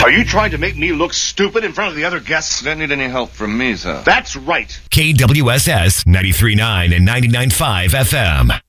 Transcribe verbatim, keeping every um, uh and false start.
Are you trying to make me look stupid in front of the other guests? You don't need any help from me, sir. That's right. K W S S ninety-three point nine and ninety-nine point five F M.